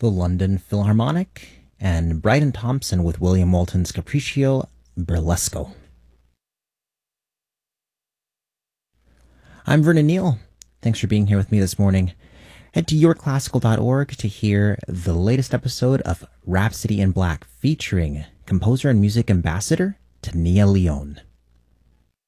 the London Philharmonic, and Bryden Thompson with William Moulton's Capriccio Burlesco. I'm Vernon Neal. Thanks for being here with me this morning. Head to yourclassical.org to hear the latest episode of Rhapsody in Black featuring composer and music ambassador Tania Leone.